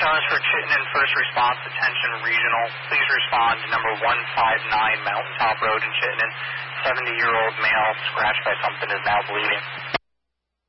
Challenge for Chittenden First Response Attention Regional. Please respond to number 159 Mountaintop Road in Chittenden. 70-year-old male scratched by something is now bleeding.